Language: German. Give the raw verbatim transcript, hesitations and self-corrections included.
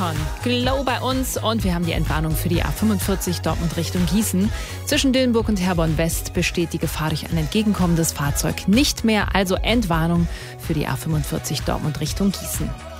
Anton, Glow bei uns und wir haben die Entwarnung für die A fünfundvierzig Dortmund Richtung Gießen. Zwischen Dillenburg und Herborn West besteht die Gefahr durch ein entgegenkommendes Fahrzeug nicht mehr, also Entwarnung für die A fünfundvierzig Dortmund Richtung Gießen.